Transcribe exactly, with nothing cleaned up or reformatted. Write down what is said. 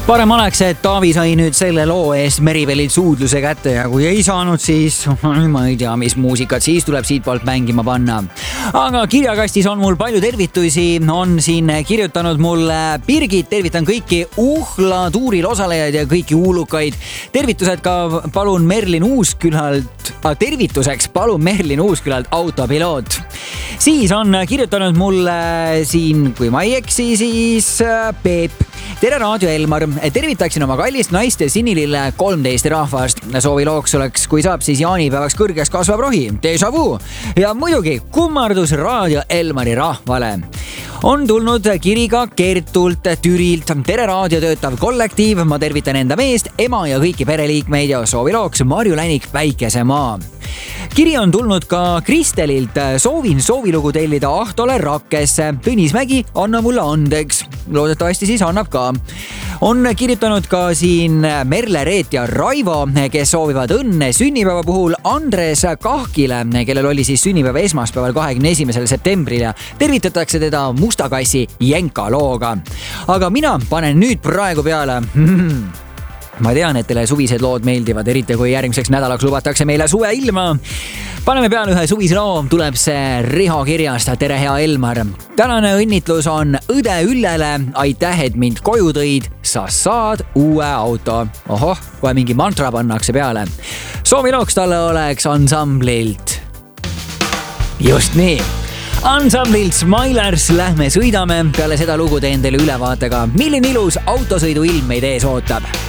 Parem oleks, et Taavi sai nüüd selle loo eest Merivelilt suudluse kätte ja kui ei saanud, siis ma ei tea, mis muusikat siis tuleb siitpoolt mängima panna. Aga kirjakastis on mul palju tervitusi, on siin kirjutanud mulle Birgit, tervitan kõiki Uhla tuuril osalejaid ja kõiki huulukaid. Tervitused ka palun Merlin Uuskülalt, tervituseks palun Merlin Uuskülalt autopiloot. Siis on kirjutanud mulle siin, kui ma ei eksi, siis Peep. Tere Raadio Elmar, tervitaksin oma kallist naist ja Sinilille kolmteist rahvast. Soovi looks oleks, kui saab, siis jaanipäevaks kõrgeks kasvab rohi, déjà vu ja muidugi kummardus Raadio Elmari rahvale. On tulnud kiriga Kertult Türilt. Tere Raadio töötav kollektiiv, ma tervitan enda meest, ema ja kõiki pereliikmeid ja soovi looks Marju Länik Päikesemaa. Kiri on tulnud ka Kristelilt. Soovin soovilugu tellida Ahtole Rakkesse. Tõnis Mägi, anna mulle andeks. Loodetavasti siis annab ka. On kirjutanud ka siin Merle Reet ja Raivo, kes soovivad õnne sünnipäeva puhul Andres Kahkile, kellel oli siis sünnipäeva esmaspäeval kahekümne esimesel septembril ja tervitatakse teda Mustakassi Jenka looga. Aga mina panen nüüd praegu peale... Ma tean, et teile suvised lood meeldivad, eriti kui järgmiseks nädalaks lubatakse meile suve ilma. Paneme peale ühe suvise loo, tuleb see Riho kirjast. Tere hea Elmar. Tänane õnnitlus on õde Üllele. Aitäh, et mind koju tõid. Sa saad uue auto. Ohoh, kohe mingi mantra pannakse peale. Soovi looks talle oleks Ensemblilt. Just nii. Ensemblilt Smilers lähme sõidame. Peale seda lugu teen teile ülevaatega, milline ilus autosõidu ilm meid ees ootab.